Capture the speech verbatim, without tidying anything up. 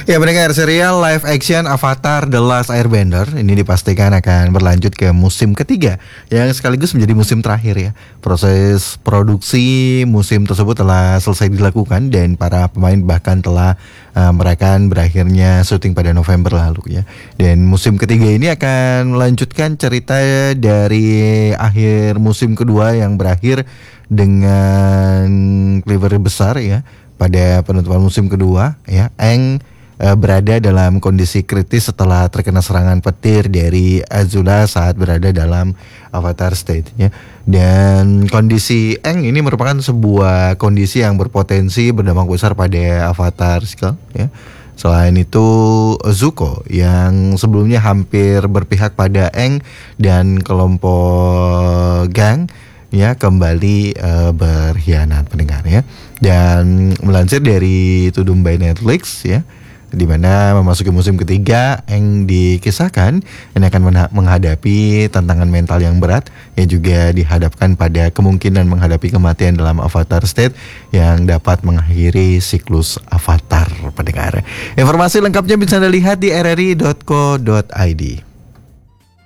Ya pendengar, serial live action Avatar The Last Airbender ini dipastikan akan berlanjut ke musim ketiga yang sekaligus menjadi musim terakhir ya. Proses produksi musim tersebut telah selesai dilakukan dan para pemain bahkan telah uh, merayakan berakhirnya syuting pada November lalu ya. Dan musim ketiga ini akan melanjutkan cerita dari akhir musim kedua yang berakhir dengan cliffhanger besar ya. Pada penutupan musim kedua ya, Aang uh, berada dalam kondisi kritis setelah terkena serangan petir dari Azula saat berada dalam Avatar State ya. Dan kondisi Aang ini merupakan sebuah kondisi yang berpotensi berdampak besar pada Avatar Skull ya. Selain itu Zuko yang sebelumnya hampir berpihak pada Aang dan kelompok gang ya kembali uh, berkhianat pendengar ya. Dan melansir dari Tudum by Netflix ya, di mana memasuki musim ketiga Aang dikisahkan ini akan menghadapi tantangan mental yang berat yang juga dihadapkan pada kemungkinan menghadapi kematian dalam Avatar State yang dapat mengakhiri siklus Avatar pendengar. Informasi lengkapnya bisa Anda lihat di r r i dot co dot i d.